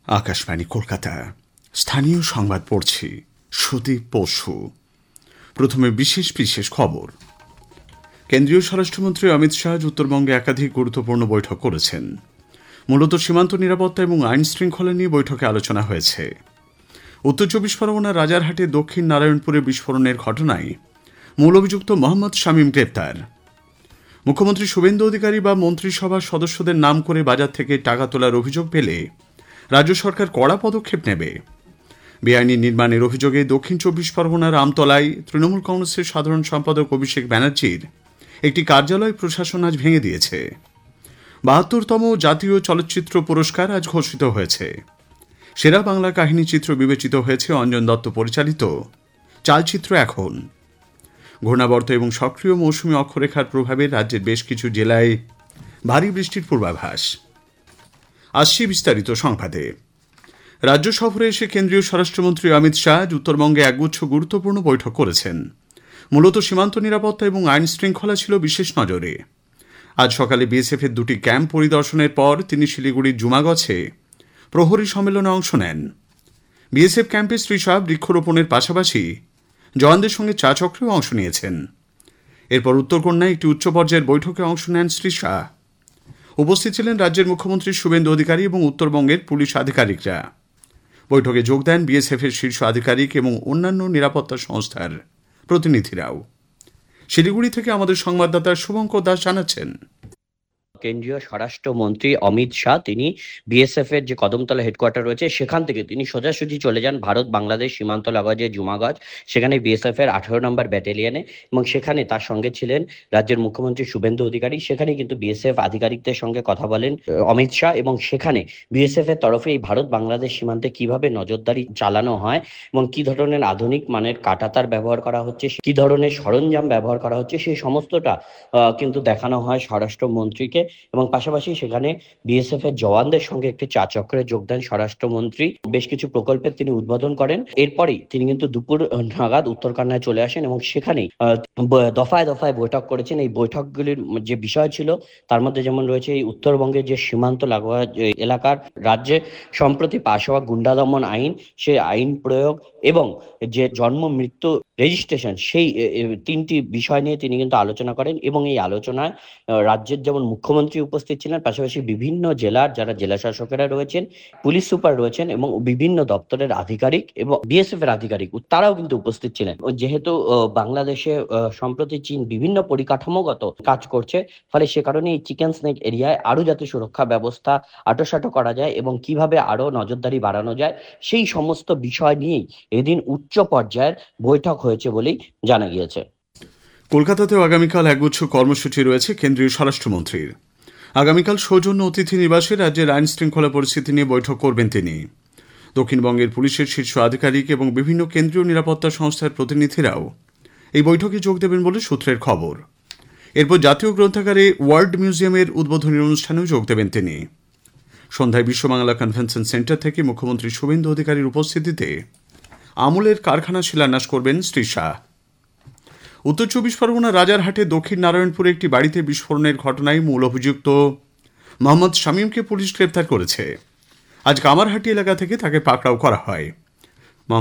আকাশবাণী কলকাতা, স্থানীয় সংবাদ পড়ছি সুদীপ বসু। প্রথমে বিশেষ বিশেষ খবর। কেন্দ্রীয় স্বরাষ্ট্রমন্ত্রী অমিত শাহ উত্তরবঙ্গে একাধিক গুরুত্বপূর্ণ বৈঠক করেছেন। মূলত সীমান্ত নিরাপত্তা এবং আইন শৃঙ্খলা নিয়ে বৈঠকে আলোচনা হয়েছে। উত্তর চব্বিশ পরগনার রাজারহাটে দক্ষিণ নারায়ণপুরে বিস্ফোরণের ঘটনায় মূল অভিযুক্ত মোহাম্মদ শামীম গ্রেপ্তার। মুখ্যমন্ত্রী শুভেন্দু অধিকারী বা মন্ত্রিসভার সদস্যদের নাম করে বাজার থেকে টাকা তোলার অভিযোগ পেলে রাজ্য সরকার কড়া পদক্ষেপ নেবে। বেআইনি নির্মাণের অভিযোগে দক্ষিণ চব্বিশ পরগনার আমতলায় তৃণমূল কংগ্রেসের সাধারণ সম্পাদক অভিষেক ব্যানার্জির একটি কার্যালয় প্রশাসন আজ ভেঙে দিয়েছে। ৭২তম জাতীয় চলচ্চিত্র পুরস্কার আজ ঘোষিত হয়েছে। সেরা বাংলা কাহিনী চিত্র বিবেচিত হয়েছে অঞ্জন দত্ত পরিচালিত চালচিত্র এখন। ঘূর্ণাবর্ত এবং সক্রিয় মৌসুমী অক্ষরেখার প্রভাবে রাজ্যের বেশ কিছু জেলায় ভারী বৃষ্টির পূর্বাভাস। আসছি বিস্তারিত সংবাদে। রাজ্য সফরে এসে কেন্দ্রীয় স্বরাষ্ট্রমন্ত্রী অমিত শাহ উত্তরবঙ্গে একগুচ্ছ গুরুত্বপূর্ণ বৈঠক করেছেন। মূলত সীমান্ত নিরাপত্তা এবং আইন শৃঙ্খলা ছিল বিশেষ নজরে। আজ সকালে বিএসএফ এর দুটি ক্যাম্প পরিদর্শনের পর তিনি শিলিগুড়ির জুমাগছে প্রহরী সম্মেলনে অংশ নেন। বিএসএফ ক্যাম্পে শ্রী শাহ বৃক্ষরোপণের পাশাপাশি জওয়ানদের সঙ্গে চা চক্রেও অংশ নিয়েছেন। এরপর উত্তরকন্যায় একটি উচ্চ পর্যায়ের বৈঠকে অংশ নেন শ্রী শাহ। উপস্থিত ছিলেন রাজ্যের মুখ্যমন্ত্রী শুভেন্দু অধিকারী এবং উত্তরবঙ্গের পুলিশ আধিকারিকরা। বৈঠকে যোগ দেন বিএসএফ এর শীর্ষ আধিকারিক এবং অন্যান্য নিরাপত্তা সংস্থার প্রতিনিধিরাও। শিলিগুড়ি থেকে আমাদের সংবাদদাতা শুভঙ্কর দাস জানাচ্ছেন। কেন্দ্রীয় স্বরাষ্ট্রমন্ত্রী অমিত শাহ তিনি বিএসএফ এর যে কদমতলা হেডকোয়ার্টার রয়েছে সেখান থেকে তিনি সোজাসুজি চলে যান ভারত বাংলাদেশ সীমান্ত লাগোয়া যে জুমাগজ, সেখানে বিএসএফ এর 18 নম্বর ব্যাটালিয়নে, এবং সেখানে তার সঙ্গে ছিলেন রাজ্যের মুখ্যমন্ত্রী শুভেন্দু অধিকারী। সেখানে কিন্তু বিএসএফ আধিকারিকদের সঙ্গে কথা বলেন অমিত শাহ, এবং সেখানে বিএসএফ এর তরফে এই ভারত বাংলাদেশ সীমান্তে কিভাবে নজরদারি চালানো হয় এবং কি ধরনের আধুনিক মানের কাঁটাতার ব্যবহার করা হচ্ছে, কি ধরনের সরঞ্জাম ব্যবহার করা হচ্ছে, সেই সমস্তটা কিন্তু দেখানো হয় স্বরাষ্ট্রমন্ত্রীকে। এবং পাশাপাশি সেখানে বিএসএফ এর জওয়ানদের সঙ্গে একটি চা চক্রে যোগ দেন স্বরাষ্ট্রমন্ত্রী। বেশ কিছু প্রকল্পের তিনি উদ্বোধন করেন। এরপরই তিনি কিন্তু দুপুর নাগাদ উত্তরকন্যায় চলে আসেন এবং সেখানেই দফায় দফায় বৈঠক করেছেন। এই বৈঠকগুলির যে বিষয় ছিল তার মধ্যে যেমন রয়েছে এই উত্তরবঙ্গের যে সীমান্ত লাগোয়া এলাকার রাজ্যে সম্প্রতি পাশ হওয়া গুন্ডা দমন আইন, সেই আইন প্রয়োগ এবং যে জন্ম মৃত্যু রেজিস্ট্রেশন, সেই তিনটি বিষয় নিয়ে তিনি কিন্তু আলোচনা করেন। এবং এই আলোচনায় রাজ্যের যেমন মুখ্যমন্ত্রী উপস্থিত ছিলেন, পাশাপাশি বিভিন্ন জেলার যারা জেলা শাসকেরা রয়েছেন, পুলিশ সুপার রয়েছেন এবং বিভিন্ন দপ্তরের আধিকারিক এবং বিএসএফ এর আধিকারিক তারাও কিন্তু উপস্থিত ছিলেন। যেহেতু বাংলাদেশে সম্প্রতি চীন বিভিন্ন পরিকাঠামোগত কাজ করছে, ফলে সে কারণে এই চিকেন স্নেক এরিয়ায় আরো যাতে সুরক্ষা ব্যবস্থা আঁটোসাঁটো করা যায় এবং কিভাবে আরো নজরদারি বাড়ানো যায়, সেই সমস্ত বিষয় নিয়েই এদিন উচ্চ পর্যায়ের বৈঠক হয়েছে বলেই জানা গিয়েছে। কলকাতাতেও আগামীকাল একগুচ্ছ কর্মসূচি রয়েছে কেন্দ্রীয় স্বরাষ্ট্রমন্ত্রীর। আগামীকাল সৌজন্য অতিথি নিবাসে রাজ্যের আইন শৃঙ্খলা পরিস্থিতি নিয়ে বৈঠক করবেন তিনি। দক্ষিণবঙ্গের পুলিশের শীর্ষ আধিকারিক এবং বিভিন্ন কেন্দ্রীয় নিরাপত্তা সংস্থার প্রতিনিধিরাও এই বৈঠকে যোগ দেবেন বলে সূত্রের খবর। এরপর জাতীয় গ্রন্থাগারে ওয়ার্ল্ড মিউজিয়ামের উদ্বোধনী অনুষ্ঠানেও যোগ দেবেন তিনি। সন্ধ্যায় বিশ্ববাংলা কনভেনশন সেন্টার থেকে মুখ্যমন্ত্রী শুভেন্দু অধিকারীর উপস্থিতিতে আমুলের কারখানা শিলান্যাস করবেন শ্রী শাহ। উত্তর চব্বিশ পরগনার রাজারহাটে দক্ষিণ নারায়ণপুরে একটি বাড়িতে বিস্ফোরণের ঘটনায় মূল অভিযুক্ত মোহাম্মদ শামীমকে পুলিশ গ্রেপ্তার করেছে। আজ কামারহাটি এলাকা থেকে তাকে পাকড়াও করা হয়।